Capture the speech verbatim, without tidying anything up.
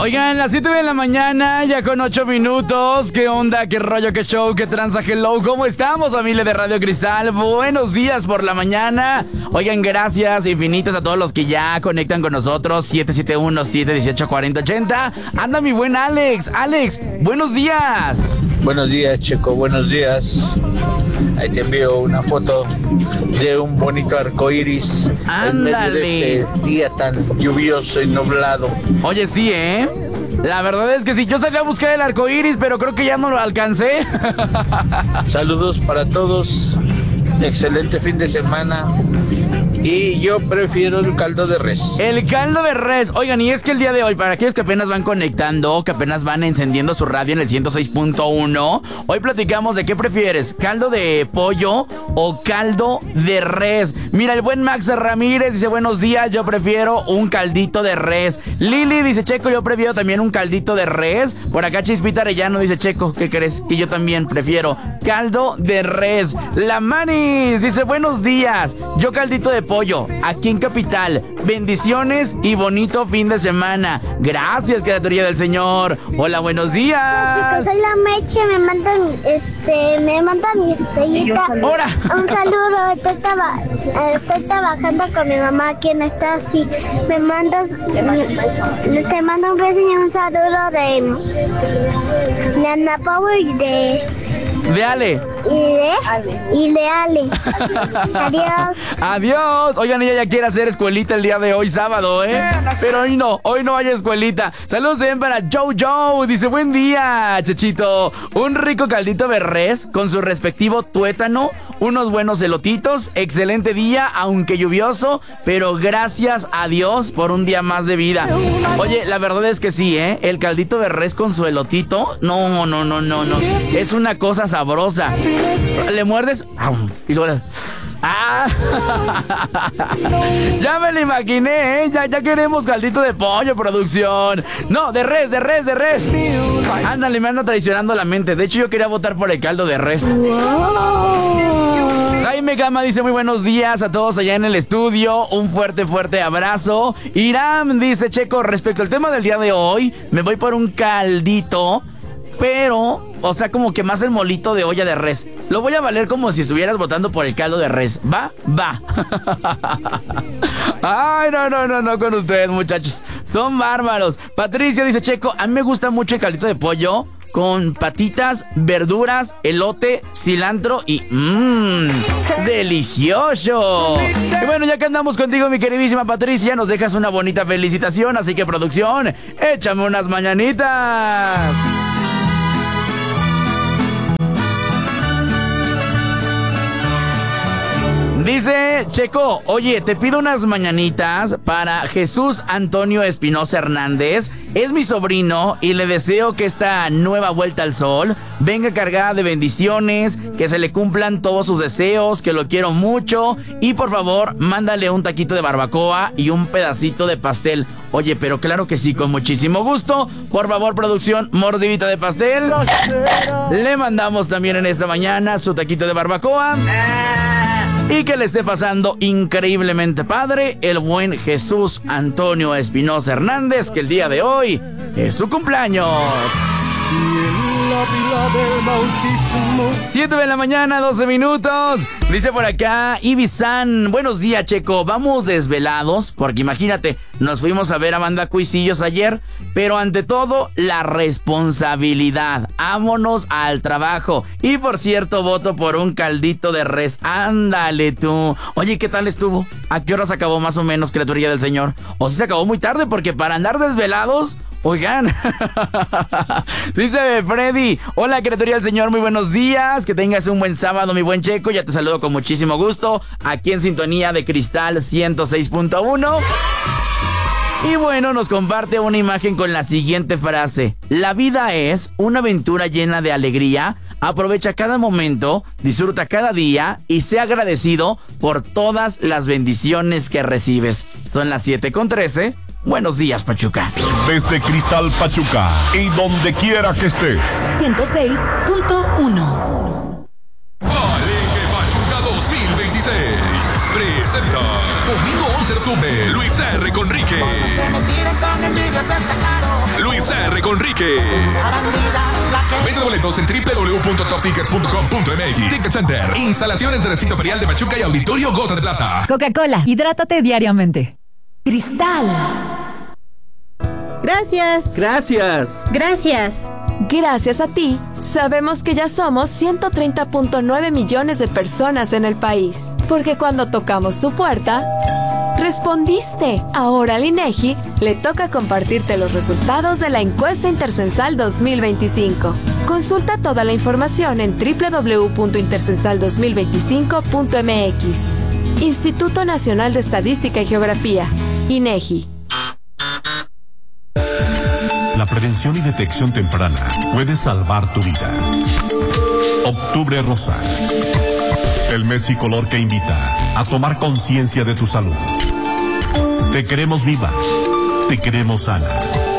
Oigan, las siete de la mañana, ya con ocho minutos. ¿Qué onda? ¿Qué rollo? ¿Qué show? ¿Qué tranza? Hello, ¿cómo estamos, familia de Radio Cristal? Buenos días por la mañana. Oigan, gracias infinitas a todos los que ya conectan con nosotros. siete siete uno, siete uno ocho, cuatro cero ocho cero. Anda mi buen Alex. Alex, buenos días. Buenos días, Checo, buenos días. Ahí te envío una foto de un bonito arco iris en medio de este día tan lluvioso y nublado. Oye, sí, ¿eh? La verdad es que sí, yo salí a buscar el arco iris, pero creo que ya no lo alcancé. Saludos para todos. Excelente fin de semana. Y yo prefiero el caldo de res. El caldo de res. Oigan, y es que el día de hoy, para aquellos que apenas van conectando, que apenas van encendiendo su radio en el ciento seis punto uno, hoy platicamos de qué prefieres, caldo de pollo o caldo de res. Mira, el buen Max Ramírez dice, buenos días, yo prefiero un caldito de res. Lili dice, Checo, yo prefiero también un caldito de res. Por acá Chispita Arellano dice, Checo, ¿qué crees? Que yo también prefiero caldo de res. La Manis dice, buenos días, yo caldito de pollo, aquí en Capital. Bendiciones y bonito fin de semana. Gracias, criatura del Señor. Hola, buenos días. Soy la Meche, me mandan, este, me mandan mi estrellita. Hola. Un saludo, estoy, traba, estoy trabajando con mi mamá aquí en esta, así. Me mandas, te mando un beso y un saludo de, de Ana Power y de... De Ale. Y de Ale. Y de Ale. Adiós. Adiós. Oigan, ella ya quiere hacer escuelita el día de hoy, sábado, ¿eh? Pero hoy no, hoy no hay escuelita. Saludos de para Joe Joe. Dice, buen día, Chechito. Un rico caldito de res con su respectivo tuétano, unos buenos elotitos. Excelente día, aunque lluvioso, pero gracias a Dios por un día más de vida. Oye, la verdad es que sí, ¿eh? El caldito de res con su elotito, no, no, no, no, no. Es una cosa sabrosa. Le muerdes y luego... ¡Ah! Ya me lo imaginé, ¿eh? Ya, ya queremos caldito de pollo, producción. No, de res, de res, de res. Ándale, me anda traicionando la mente. De hecho, yo quería votar por el caldo de res. Jaime Gama dice, muy buenos días a todos allá en el estudio. Un fuerte, fuerte abrazo. Iram dice, Checo, respecto al tema del día de hoy, me voy por un caldito, pero... o sea, como que más el molito de olla de res. Lo voy a valer como si estuvieras votando por el caldo de res. ¿Va? Va. Ay, no, no, no, no con ustedes, muchachos. Son bárbaros. Patricia dice, Checo, a mí me gusta mucho el caldito de pollo con patitas, verduras, elote, cilantro y... ¡Mmm! ¡Delicioso! Y bueno, ya que andamos contigo, mi queridísima Patricia, nos dejas una bonita felicitación. Así que, producción, échame unas mañanitas. Dice Checo, oye, te pido unas mañanitas para Jesús Antonio Espinosa Hernández. Es mi sobrino y le deseo que esta nueva vuelta al sol venga cargada de bendiciones, que se le cumplan todos sus deseos, que lo quiero mucho. Y por favor, mándale un taquito de barbacoa y un pedacito de pastel. Oye, pero claro que sí, con muchísimo gusto. Por favor, producción, mordidita de pastel. Le mandamos también en esta mañana su taquito de barbacoa. Y que le esté pasando increíblemente padre el buen Jesús Antonio Espinosa Hernández, que el día de hoy es su cumpleaños. siete de la mañana, doce minutos. Dice por acá Ibisan, buenos días, Checo. Vamos desvelados, porque imagínate, nos fuimos a ver a Banda Cuisillos ayer, pero ante todo, la responsabilidad. Vámonos al trabajo. Y por cierto, voto por un caldito de res. Ándale tú. Oye, ¿qué tal estuvo? ¿A qué horas acabó más o menos, criatura del Señor? O si se acabó muy tarde, porque para andar desvelados... Oigan, dice Freddy, hola criatura del Señor, muy buenos días, que tengas un buen sábado, mi buen Checo, ya te saludo con muchísimo gusto, aquí en sintonía de Cristal ciento seis punto uno. Y bueno, nos comparte una imagen con la siguiente frase: la vida es una aventura llena de alegría, aprovecha cada momento, disfruta cada día y sea agradecido por todas las bendiciones que recibes. Son las siete con trece. Buenos días, Pachuca. Desde Cristal, Pachuca, y donde quiera que estés. ciento seis punto uno. Alegre Pachuca dos mil veintiséis. Presenta domingo once de octubre, Luis R. Conrique. Luis R con Enrique. Venta de boletos en doble u doble u doble u punto top tickets punto com punto m x. Ticket Center. Instalaciones de recinto ferial de Pachuca y Auditorio Gota de Plata. Coca-Cola. Hidrátate diariamente. Cristal. Gracias. Gracias. Gracias. Gracias a ti, sabemos que ya somos ciento treinta punto nueve millones de personas en el país. Porque cuando tocamos tu puerta, respondiste. Ahora al INEGI le toca compartirte los resultados de la encuesta Intercensal dos mil veinticinco. Consulta toda la información en doble u doble u doble u punto intercensal dos mil veinticinco punto m x. Instituto Nacional de Estadística y Geografía, INEGI. La prevención y detección temprana puede salvar tu vida. Octubre Rosa. El mes y color que invita a tomar conciencia de tu salud. Te queremos viva. Te queremos sana.